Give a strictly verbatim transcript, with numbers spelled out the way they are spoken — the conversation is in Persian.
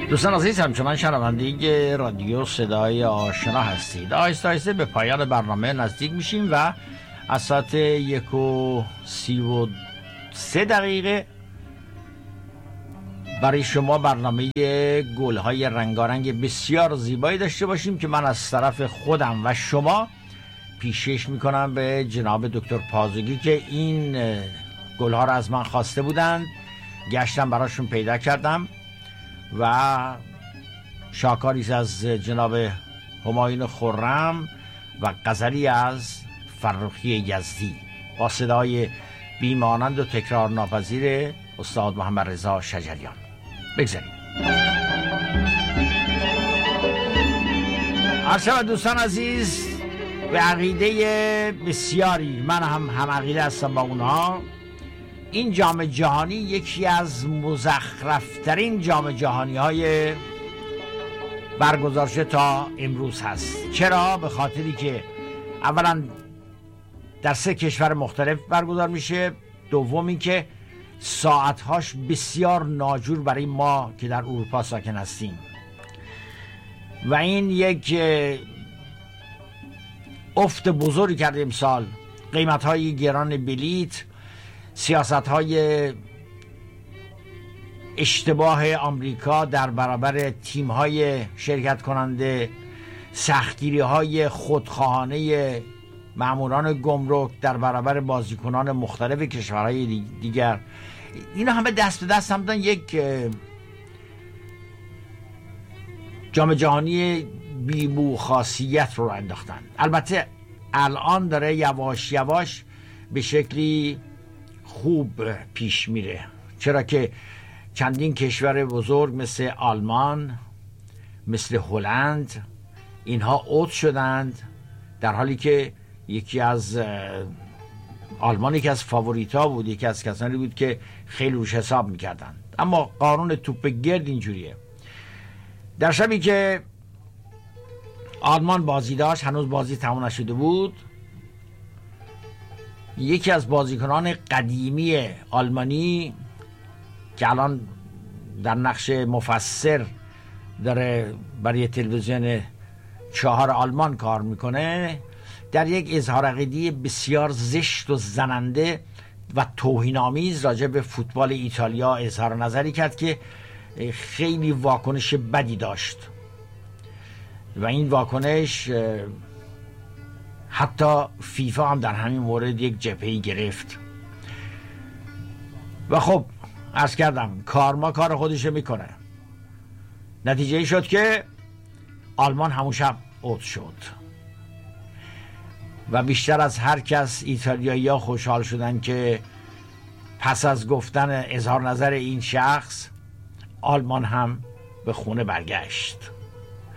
دوستان عزیز، همچنان شنونده رادیو صدای آشنا هستید. آهسته آهسته به پایان برنامه نزدیک میشیم و از ساعت یک و سی و سه دقیقه برای شما برنامه گل‌های رنگارنگ بسیار زیبایی داشته باشیم که من از طرف خودم و شما پیشکش میکنم به جناب دکتر پازگی که این گل‌ها را از من خواسته بودند. گشتم براشون پیدا کردم و شاکاریز از جناب همایون خرم و غزلی از فرخی یزدی با صدای بیمانند و تکرار ناپذیر استاد محمد رضا شجریان. بگذاریم عرض دوستان عزیز به عقیده بسیاری، من هم هم عقیده هستم با اونها، این جام جهانی یکی از مزخرفترین جام جهانی های برگزار شده تا امروز هست. چرا؟ به خاطری که اولا در سه کشور مختلف برگزار میشه، دومی که ساعتهاش بسیار ناجور برای ما که در اروپا ساکن هستیم و این یک افت بزرگی کرده امسال. قیمت‌های گران بلیت، سیاست‌های اشتباه آمریکا در برابر تیم‌های شرکت کننده، سختگیری‌های خودخواهانه ماموران گمرک در برابر بازیکنان مختلف کشورهای دیگر، اینا همه دست به دست هم دادن یک جام جهانی بی‌بو خاصیت رو انداختن. البته الان داره یواش یواش به شکلی خوب پیش میره، چرا که چندین کشور بزرگ مثل آلمان، مثل هلند، اینها عضو شدند، در حالی که یکی از آلمان یکی از فاوریتا بود، یکی از کسانی بود که خیلی روش حساب میکردن. اما قانون توپ گرد اینجوریه. در شبی که آلمان بازی داشت، هنوز بازی تمام نشده بود، یکی از بازیکنان قدیمی آلمانی که الان در نقش مفسر داره برای تلویزیون چهار آلمان کار میکنه، در یک اظهار عقیده بسیار زشت و زننده و توهین‌آمیز راجع به فوتبال ایتالیا اظهار نظری کرد که خیلی واکنش بدی داشت و این واکنش حتی فیفا هم در همین مورد یک جبهه‌ای گرفت و خب عرض کردم کارما کار خودشه میکنه. نتیجه شد که آلمان همون شب عضو شد و بیشتر از هر کس ایتالیایی‌ها خوشحال شدن که پس از گفتن اظهار نظر این شخص آلمان هم به خونه برگشت.